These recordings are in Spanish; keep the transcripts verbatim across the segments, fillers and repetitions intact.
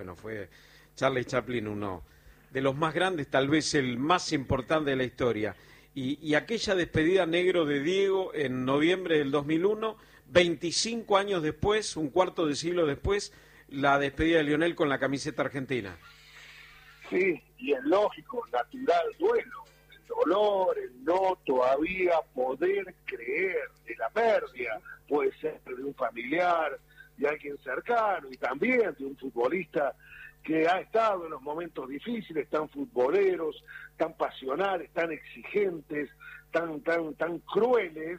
Bueno, fue Charlie Chaplin uno de los más grandes, tal vez el más importante de la historia. Y, y aquella despedida negro de Diego en noviembre del dos mil uno, veinticinco años después, un cuarto de siglo después, la despedida de Lionel con la camiseta argentina. Sí, y es lógico, natural duelo, el dolor, el no todavía poder creer de la pérdida, puede ser de un familiar, de alguien cercano y también de un futbolista que ha estado en los momentos difíciles, tan futboleros, tan pasionales, tan exigentes, tan tan tan crueles,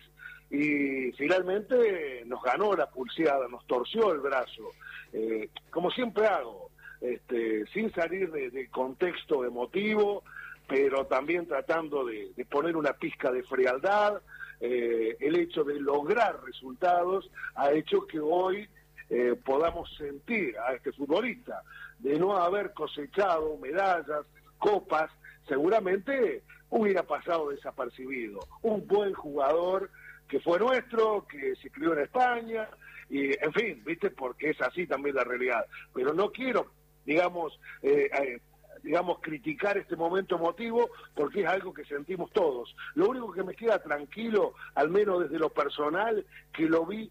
y finalmente nos ganó la pulseada, nos torció el brazo, eh, como siempre hago, este, sin salir de, de contexto emotivo, pero también tratando de, de poner una pizca de frialdad. Eh, el hecho de lograr resultados ha hecho que hoy Eh, podamos sentir a este futbolista, de no haber cosechado medallas, copas, seguramente hubiera pasado desapercibido. Un buen jugador que fue nuestro, que se crió en España, y en fin, viste, porque es así también la realidad. Pero no quiero, digamos, eh, eh, digamos, criticar este momento emotivo, porque es algo que sentimos todos. Lo único que me queda tranquilo, al menos desde lo personal, que lo vi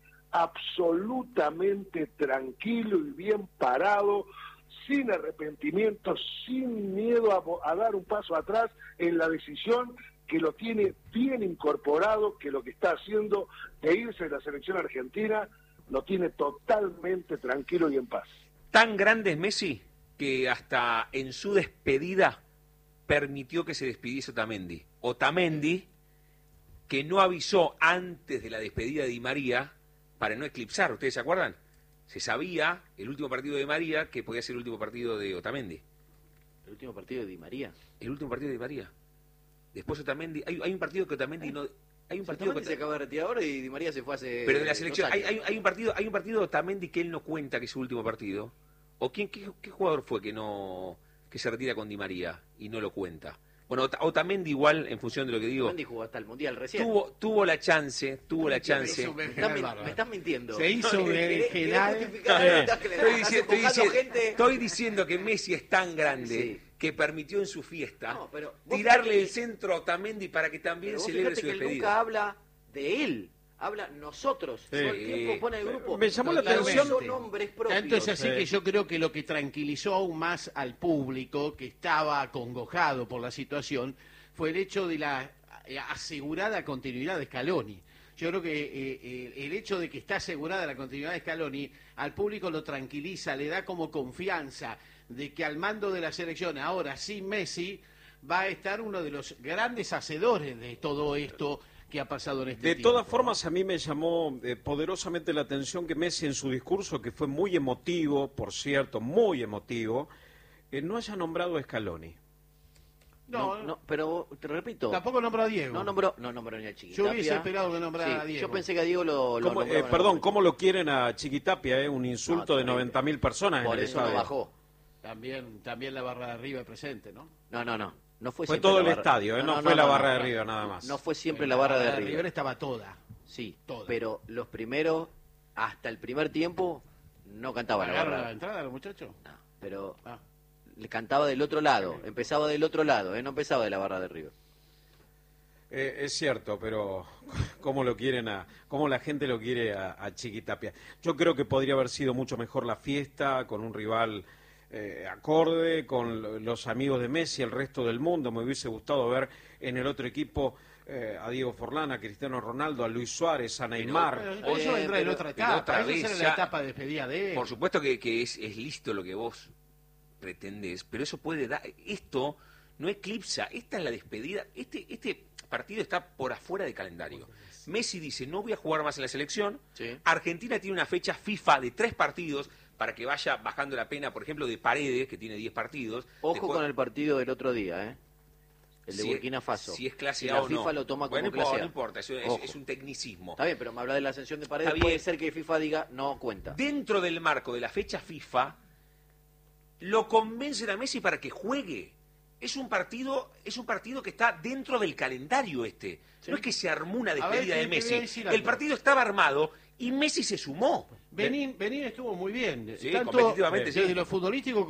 absolutamente tranquilo y bien parado, sin arrepentimiento, sin miedo a, a dar un paso atrás en la decisión, que lo tiene bien incorporado, que lo que está haciendo de irse de la selección argentina lo tiene totalmente tranquilo y en paz. Tan grande es Messi que hasta en su despedida permitió que se despidiese Otamendi. Otamendi, que no avisó antes de la despedida de Di María para no eclipsar, ¿ustedes se acuerdan? Se sabía, el último partido de Di María, que podía ser el último partido de Otamendi. ¿El último partido de Di María? El último partido de Di María. Después Otamendi, hay, hay un partido que Otamendi ¿Eh? no... Hay un Si partido Otamendi que... se acaba de retirar ahora y Di María se fue hace... Pero de la selección, dos hay, años. hay, hay un partido hay un partido de Otamendi que él no cuenta que es su último partido. ¿O quién qué, qué jugador fue que no que se retira con Di María y no lo cuenta? Bueno, Otamendi igual, en función de lo que digo... Otamendi jugó hasta el Mundial recién. Tuvo, tuvo la chance, tuvo la chance... Me están, me están mintiendo. Se hizo berenjenal. Estoy, dici estoy, dici gente... estoy diciendo que Messi es tan grande Sí. que permitió en su fiesta No, pero vos tirarle fíjate- el centro a Otamendi para que también Pero vos celebre fíjate su que él despedida. nunca habla de él. Habla nosotros. Todo el tiempo pone el grupo. Me llamó la Totalmente. atención... Son nombres propios. Tanto es así Sí. que yo creo que lo que tranquilizó aún más al público, que estaba acongojado por la situación, fue el hecho de la eh, asegurada continuidad de Scaloni. Yo creo que eh, eh, el hecho de que está asegurada la continuidad de Scaloni, al público lo tranquiliza, le da como confianza de que al mando de la selección, ahora sin Messi, va a estar uno de los grandes hacedores de todo esto que ha pasado en este De tiempo. todas formas, a mí me llamó eh, poderosamente la atención que Messi en su discurso, que fue muy emotivo, por cierto, muy emotivo, eh, no haya nombrado a Scaloni. No, No, no, pero te repito. tampoco nombró a Diego. No nombró, no nombró ni a Chiquitapia. Yo hubiese esperado que nombrara Sí, a Diego. Yo pensé que a Diego lo, lo ¿Cómo, eh, nombraba en perdón, algún ¿cómo lo quieren a Chiquitapia? Eh? Un insulto No, de terrible. noventa mil personas Por en el eso no estadio. bajó. También, también la barra de arriba presente, ¿no? No, no, no. No fue Fue siempre todo la el barra- estadio, ¿eh? no, fue la barra de no. River nada más. No fue siempre la barra de River. estaba toda. Sí, Toda. pero los primeros, hasta el primer tiempo, no cantaba la ¿Pagaron barra. la entrada los muchachos? No, pero Ah. le cantaba del otro lado. Empezaba del otro lado, ¿eh? No empezaba de la barra de River. Eh, es cierto, pero cómo lo quieren a, cómo la gente lo quiere a, a Chiquitapia. Yo creo que podría haber sido mucho mejor la fiesta con un rival eh, acorde, con los amigos de Messi, el resto del mundo. Me hubiese gustado ver en el otro equipo eh, a Diego Forlán, a Cristiano Ronaldo, a Luis Suárez, a Neymar. Pero eso Eh, vendrá en pero- otra pero etapa. otra Eso vez será ya- la etapa de despedida de él. Por supuesto que, que es, es listo lo que vos pretendés, pero eso puede dar... Esto no eclipsa, esta es la despedida, este, este partido está por afuera de calendario. Messi dice, no voy a jugar más en la selección. Sí. Argentina tiene una fecha FIFA de tres partidos para que vaya bajando la pena, por ejemplo, de Paredes, que tiene diez partidos. Ojo Después- con el partido del otro día, ¿eh? El de si- Burkina Faso. Si es clase Si A la o no. FIFA lo toma como Bueno, no clase importa, A. no importa, eso es, Ojo. es un tecnicismo. Está bien, pero me habla de la ascensión de Paredes. Está Puede bien. ser que FIFA diga, no cuenta. Dentro del marco de la fecha FIFA, lo convencen a Messi para que juegue. Es un partido, es un partido que está dentro del calendario este. Sí. No es que se armó una A ver, despedida te- de te voy a Messi. decir El algo. partido estaba armado y Messi se sumó. Benín, Benín estuvo muy bien, Sí, tanto competitivamente, desde sí. lo futbolístico